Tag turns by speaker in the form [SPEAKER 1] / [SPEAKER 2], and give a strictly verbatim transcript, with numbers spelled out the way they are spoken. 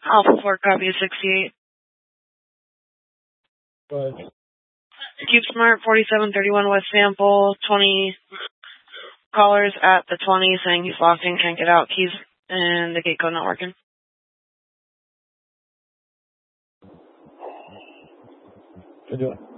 [SPEAKER 1] Alpha four, copy sixty-eight.
[SPEAKER 2] Go ahead.
[SPEAKER 1] Cube Smart, forty-seven thirty-one West Sample, twenty callers at the twenty saying he's locked in, can't get out, keys and the gate code not working.
[SPEAKER 2] Good doing.